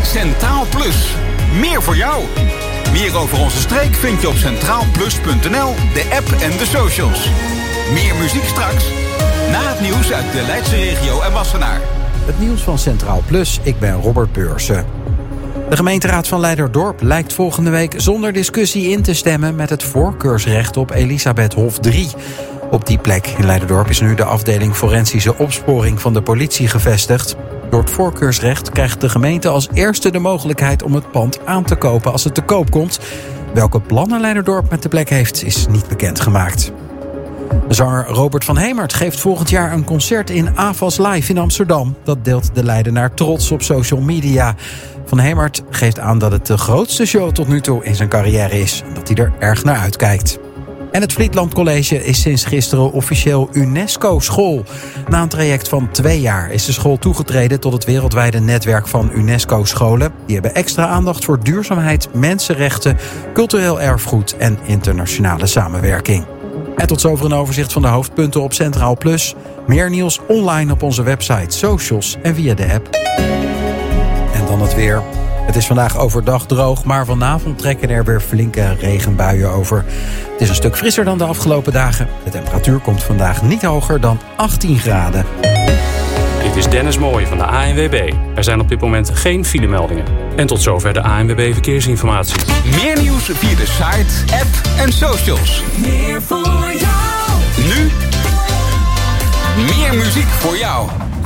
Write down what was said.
Centraal Plus. Meer voor jou. Meer over onze streek vind je op centraalplus.nl, de app en de socials. Meer muziek straks. Na het nieuws uit de Leidse regio en Wassenaar. Het nieuws van Centraal Plus, ik ben Robert Beursen. De gemeenteraad van Leiderdorp lijkt volgende week zonder discussie in te stemmen met het voorkeursrecht op Elisabethhof 3. Op die plek in Leiderdorp is nu de afdeling forensische opsporing van de politie gevestigd. Door het voorkeursrecht krijgt de gemeente als eerste de mogelijkheid om het pand aan te kopen als het te koop komt. Welke plannen Leiderdorp met de plek heeft, is niet bekendgemaakt. Zanger Robert van Hemert geeft volgend jaar een concert in Avas Live in Amsterdam. Dat deelt de Leidenaar trots op social media. Van Hemert geeft aan dat het de grootste show tot nu toe in zijn carrière is. En dat hij er erg naar uitkijkt. En het Vlietland College is sinds gisteren officieel UNESCO-school. Na een traject van 2 jaar is de school toegetreden tot het wereldwijde netwerk van UNESCO-scholen. Die hebben extra aandacht voor duurzaamheid, mensenrechten, cultureel erfgoed en internationale samenwerking. En tot zover een overzicht van de hoofdpunten op Centraal Plus. Meer nieuws online op onze website, socials en via de app. En dan het weer. Het is vandaag overdag droog, maar vanavond trekken er weer flinke regenbuien over. Het is een stuk frisser dan de afgelopen dagen. De temperatuur komt vandaag niet hoger dan 18 graden. Dit is Dennis Mooij van de ANWB. Er zijn op dit moment geen filemeldingen. En tot zover de ANWB Verkeersinformatie. Meer nieuws via de site, app en socials. Meer voor jou. Nu, meer muziek voor jou.